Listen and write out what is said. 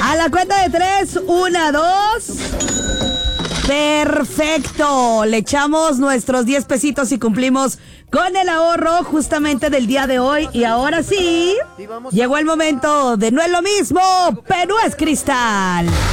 A la cuenta de 3, 1, 2. Perfecto. Le echamos nuestros 10 pesitos y cumplimos con el ahorro justamente del día de hoy. Y ahora sí, llegó el momento de No es lo mismo, pero es cristal.